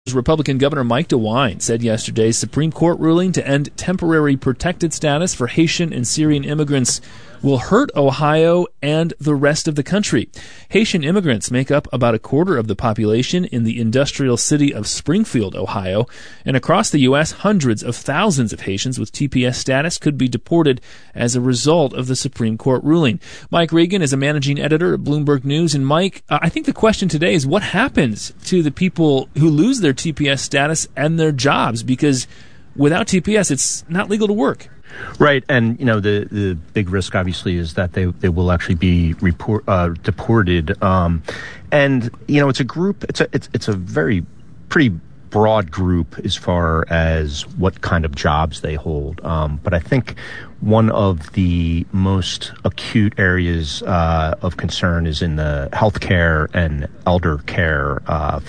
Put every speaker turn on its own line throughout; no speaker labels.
Republican Governor Mike DeWine said yesterday's Supreme Court ruling to end temporary protected status for Haitian and Syrian immigrants will hurt Ohio and the rest of the country. Haitian immigrants make up about a quarter of the population in the industrial city of Springfield, Ohio, and across the U.S., hundreds of thousands of Haitians with TPS status could be deported as a result of the Supreme Court ruling. Mike Regan is a managing editor at Bloomberg News. And Mike, I think the question today is what happens to the people who lose their TPS status and their jobs? Because without TPS, it's not legal to work.
Right, and the big risk obviously is that they will actually be deported, and it's a group. It's a very pretty broad group as far as what kind of jobs they hold. But I think one of the most acute areas of concern is in the healthcare and elder care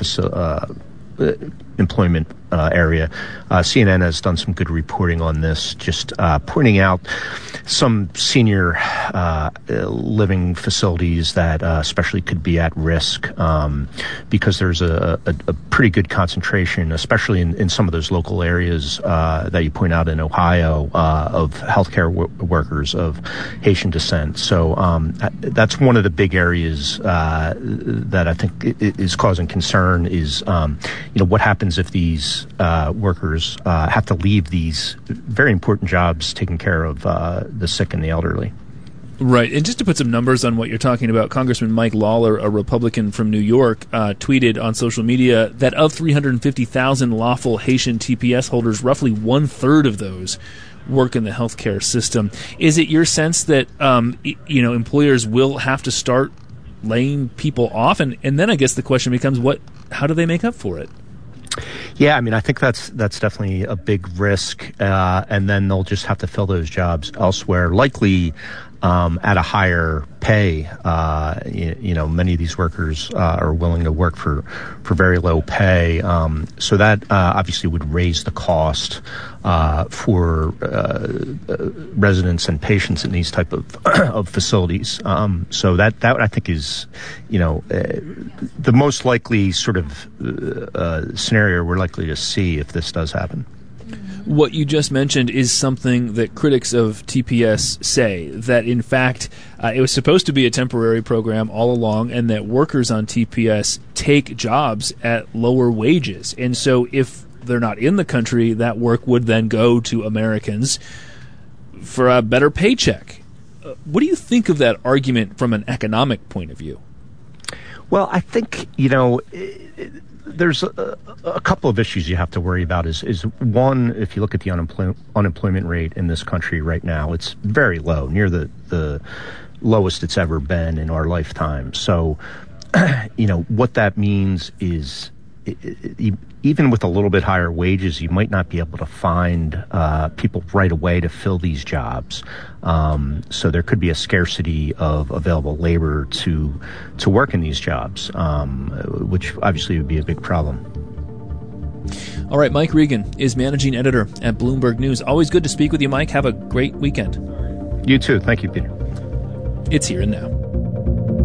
employment area. CNN has done some good reporting on this, just pointing out some senior living facilities that especially could be at risk because there's a pretty good concentration, especially in some of those local areas that you point out in Ohio, of healthcare workers of Haitian descent. So that's one of the big areas that I think is causing concern is, what happens if these workers have to leave these very important jobs taking care of the sick and the elderly.
Right. And just to put some numbers on what you're talking about, Congressman Mike Lawler, a Republican from New York, tweeted on social media that of 350,000 lawful Haitian TPS holders, roughly one-third of those work in the healthcare system. Is it your sense that employers will have to start laying people off? And then I guess the question becomes, how do they make up for it?
Yeah, I think that's definitely a big risk, and then they'll just have to fill those jobs elsewhere, likely at a higher pay. Many of these workers are willing to work for very low pay, so that obviously would raise the cost for residents and patients in these type of facilities. So that I think is, the most likely sort of scenario we're likely to see if this does happen.
What you just mentioned is something that critics of TPS say, that in fact it was supposed to be a temporary program all along, and that workers on TPS take jobs at lower wages. And so if they're not in the country, that work would then go to Americans for a better paycheck. What do you think of that argument from an economic point of view?
Well, I think, there's a couple of issues you have to worry about. Is one, if you look at the unemployment rate in this country right now, it's very low, near the lowest it's ever been in our lifetime. So, what that means is even with a little bit higher wages, you might not be able to find people right away to fill these jobs. So there could be a scarcity of available labor to work in these jobs, which obviously would be a big problem.
All right, Mike Regan is managing editor at Bloomberg News. Always good to speak with you, Mike. Have a great weekend.
You too. Thank you, Peter.
It's Here and Now.